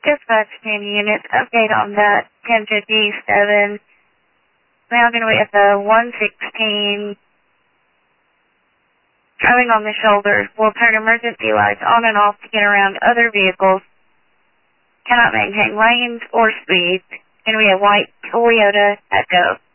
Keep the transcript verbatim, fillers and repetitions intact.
Dispatch ten units, update on that ten fifty-seven. Now going to be at the one sixteen. Driving on the shoulders. Will turn emergency lights on and off to get around other vehicles. Cannot maintain lanes or speed. Going to be a white Toyota Echo.